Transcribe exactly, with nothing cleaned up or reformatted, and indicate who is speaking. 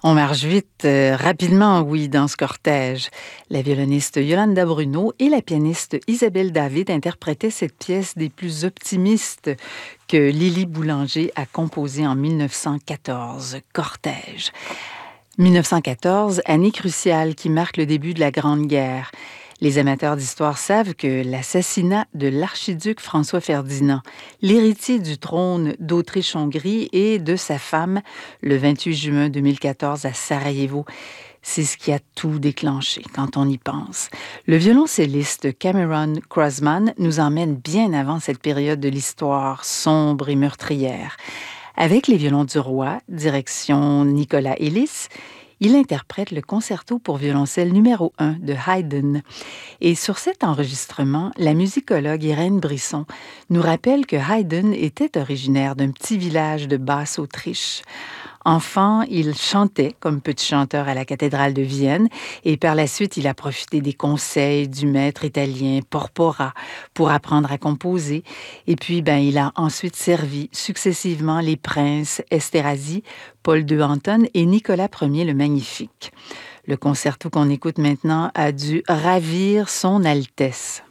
Speaker 1: On marche vite, euh, rapidement, oui, dans ce cortège. La violoniste Yolanda Bruno et la pianiste Isabelle David interprétaient cette pièce des plus optimistes que Lily Boulanger a composée en mille neuf cent quatorze, Cortège. mille neuf cent quatorze, année cruciale qui marque le début de la Grande Guerre. Les amateurs d'histoire savent que l'assassinat de l'archiduc François-Ferdinand, l'héritier du trône d'Autriche-Hongrie et de sa femme, le vingt-huit juin deux mille quatorze à Sarajevo, c'est ce qui a tout déclenché quand on y pense. Le violoncelliste Cameron Crossman nous emmène bien avant cette période de l'histoire sombre et meurtrière. Avec les violons du roi, direction Nicolas Ellis, il interprète le concerto pour violoncelle numéro un de Haydn. Et sur cet enregistrement, la musicologue Irène Brisson nous rappelle que Haydn était originaire d'un petit village de Basse-Autriche. Enfant, il chantait comme petit chanteur à la cathédrale de Vienne et par la suite, il a profité des conseils du maître italien Porpora pour apprendre à composer. Et puis, ben, il a ensuite servi successivement les princes Esterhazy, Paul deux Anton et Nicolas Ier le Magnifique. Le concerto qu'on écoute maintenant a dû ravir son Altesse.